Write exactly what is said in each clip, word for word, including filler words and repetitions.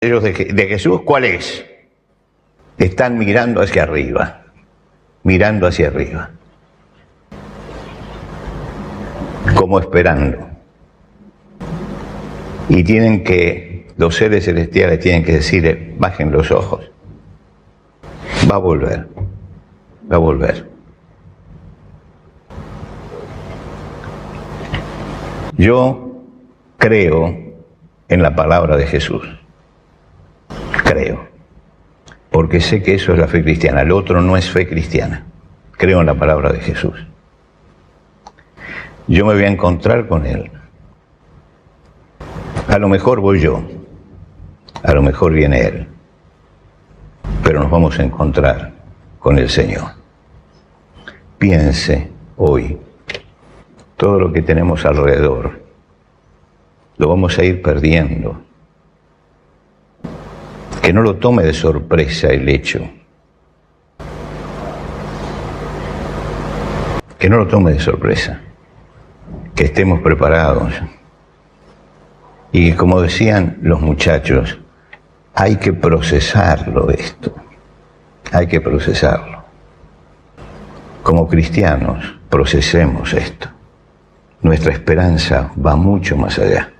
ellos de, de Jesús, ¿cuál es? Están mirando hacia arriba, mirando hacia arriba, como esperando. Y tienen que, los seres celestiales tienen que decirle, bajen los ojos, va a volver, va a volver. Yo creo en la palabra de Jesús, creo, porque sé que eso es la fe cristiana, el otro no es fe cristiana, creo en la palabra de Jesús. Yo me voy a encontrar con Él, a lo mejor voy yo, a lo mejor viene Él, pero nos vamos a encontrar con el Señor. Piense hoy, todo lo que tenemos alrededor, lo vamos a ir perdiendo. Que no lo tome de sorpresa el hecho. Que no lo tome de sorpresa. Que estemos preparados. Y como decían los muchachos, hay que procesarlo esto. Hay que procesarlo. Como cristianos, procesemos esto. Nuestra esperanza va mucho más allá.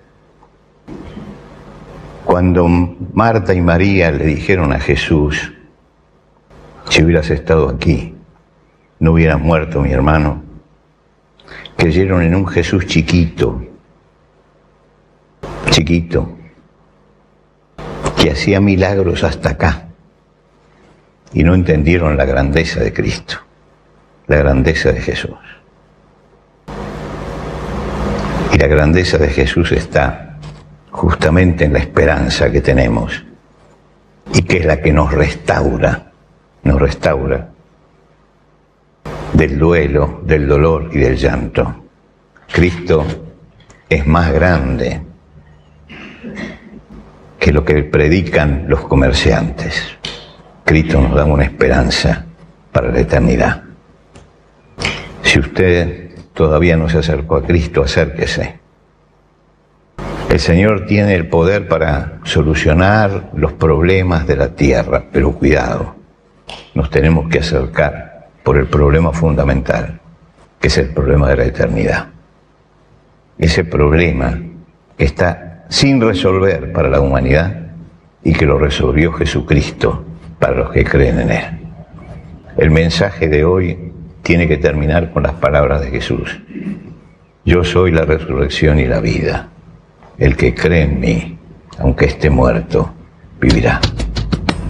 Cuando Marta y María le dijeron a Jesús, si hubieras estado aquí, no hubieras muerto mi hermano, creyeron en un Jesús chiquito, chiquito, que hacía milagros hasta acá, y no entendieron la grandeza de Cristo, la grandeza de Jesús. Y la grandeza de Jesús está justamente en la esperanza que tenemos y que es la que nos restaura, nos restaura del duelo, del dolor y del llanto. Cristo es más grande que lo que predican los comerciantes. Cristo nos da una esperanza para la eternidad. Si usted todavía no se acercó a Cristo, acérquese. El Señor tiene el poder para solucionar los problemas de la tierra, pero cuidado, nos tenemos que acercar por el problema fundamental, que es el problema de la eternidad. Ese problema que está sin resolver para la humanidad y que lo resolvió Jesucristo para los que creen en Él. El mensaje de hoy tiene que terminar con las palabras de Jesús. Yo soy la resurrección y la vida. El que cree en mí, aunque esté muerto, vivirá.